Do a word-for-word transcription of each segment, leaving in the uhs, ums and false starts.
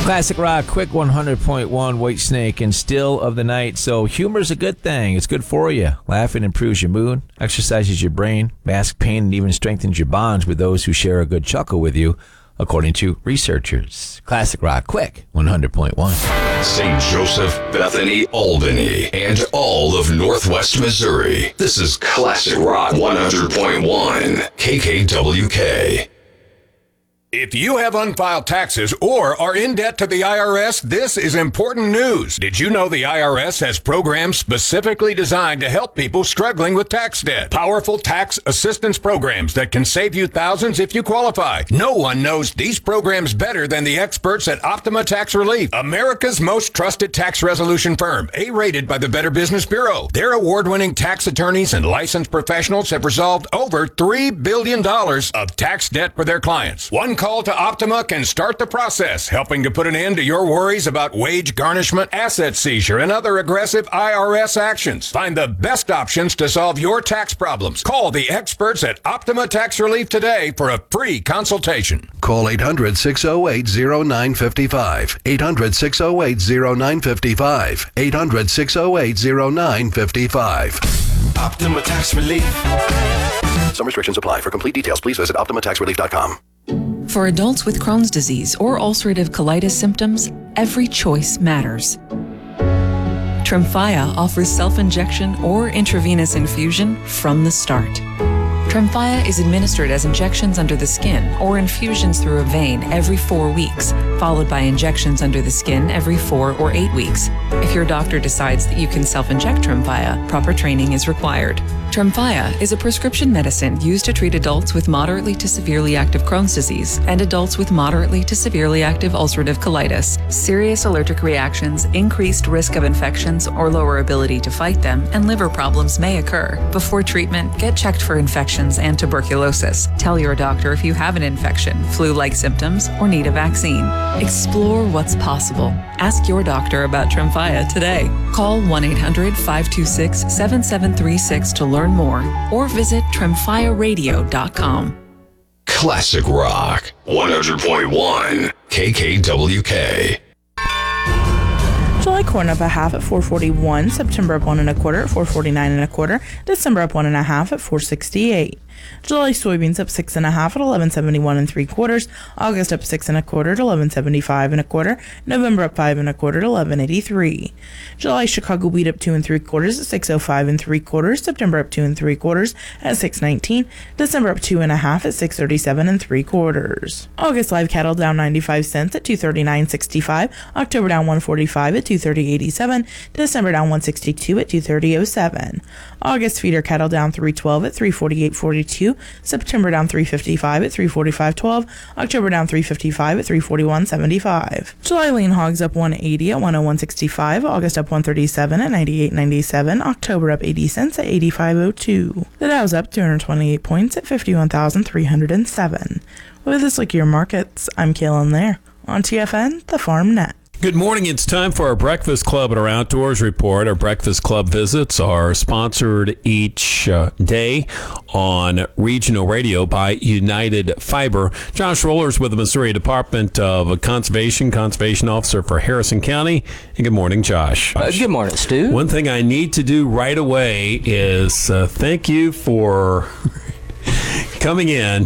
Classic Rock, quick one hundred point one, Whitesnake, and Still of the Night. So humor's a good thing. It's good for you. Laughing improves your mood, exercises your brain, masks pain, and even strengthens your bonds with those who share a good chuckle with you, according to researchers. Classic Rock, quick one hundred point one. Saint Joseph, Bethany, Albany, and all of Northwest Missouri. This is Classic Rock one hundred point one, K K W K. If you have unfiled taxes or are in debt to the I R S, this is important news. Did you know the I R S has programs specifically designed to help people struggling with tax debt? Powerful tax assistance programs that can save you thousands if you qualify. No one knows these programs better than the experts at Optima Tax Relief, America's most trusted tax resolution firm, A-rated by the Better Business Bureau. Their award-winning tax attorneys and licensed professionals have resolved over three billion dollars of tax debt for their clients. One call to Optima can start the process, helping to put an end to your worries about wage garnishment, asset seizure, and other aggressive I R S actions. Find the best options to solve your tax problems. Call the experts at Optima Tax Relief today for a free consultation. Call eight hundred, six oh eight, oh nine five five. eight hundred, six oh eight, oh nine five five. eight hundred, six oh eight, oh nine five five. Optima Tax Relief. Some restrictions apply. For complete details, please visit optima tax relief dot com. For adults with Crohn's disease or ulcerative colitis symptoms, every choice matters. Tremfya offers self-injection or intravenous infusion from the start. Tremfya is administered as injections under the skin or infusions through a vein every four weeks, followed by injections under the skin every four or eight weeks. If your doctor decides that you can self-inject Tremfya, proper training is required. Tremfya is a prescription medicine used to treat adults with moderately to severely active Crohn's disease and adults with moderately to severely active ulcerative colitis. Serious allergic reactions, increased risk of infections or lower ability to fight them, and liver problems may occur. Before treatment, get checked for infections and tuberculosis. Tell your doctor if you have an infection, flu-like symptoms, or need a vaccine. Explore what's possible. Ask your doctor about Tremfya today. Call one eight hundred, five two six, seven seven three six to learn more, or visit tremfya radio dot com. Classic Rock one hundred point one, K K W K. July corn up a half at four forty-one, September up one and a quarter at four forty-nine and a quarter, December up one and a half at four sixty-eight. July soybeans up six and a half at eleven seventy-one and three quarters, August up six and a quarter at eleven seventy-five and a quarter, November up five and a quarter at eleven eighty-three. July Chicago wheat up two and three quarters at six oh five and three quarters, September up two and three quarters at six nineteen, December up two and a half at six thirty-seven and three quarters. August live cattle down ninety-five cents at two thirty-nine sixty-five, October down one forty-five at two thirty eighty-seven, December down one sixty-two at two thirty oh seven. August feeder cattle down three twelve at three forty-eight forty-two, September down three fifty-five at three forty-five twelve, October down three fifty-five at three forty-one seventy-five. July lean hogs up one eighty at one oh one sixty-five, August up one thirty-seven at ninety-eight ninety-seven, October up eighty cents at eighty-five oh two. The Dow's up two hundred twenty-eight points at fifty-one thousand three hundred seven. With this look at your markets, I'm Kaylin Lair on T F N, the Farm Net. Good morning. It's time for our Breakfast Club and our Outdoors Report. Our Breakfast Club visits are sponsored each uh, day on regional radio by United Fiber. Josh Rollers with the Missouri Department of Conservation, Conservation Officer for Harrison County. And good morning, Josh. Uh, good morning, Stu. One thing I need to do right away is uh, thank you for coming in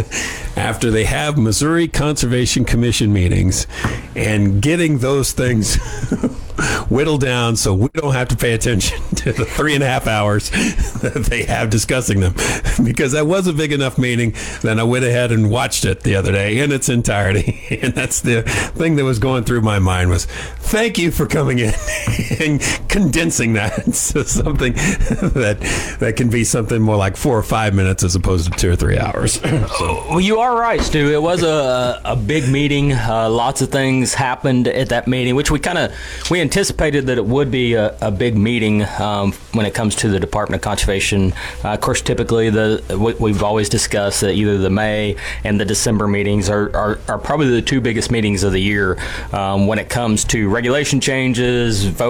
after they have Missouri Conservation Commission meetings and getting those things whittled down so we don't have to pay attention to the three and a half hours that they have discussing them, because that was a big enough meeting. Then I went ahead and watched it the other day in its entirety, and that's the thing that was going through my mind was thank you for coming in and condensing that to something that that can be something more like four or five minutes as opposed to two or three hours. So. Well, you are right, Stu. It was a a big meeting. Uh, lots of things happened at that meeting, which we kind of we anticipated that it would be a, a big meeting um, when it comes to the Department of Conservation. Uh, of course, typically the we've always discussed that either the May and the December meetings are, are, are probably the two biggest meetings of the year um, when it comes to regulation changes, vote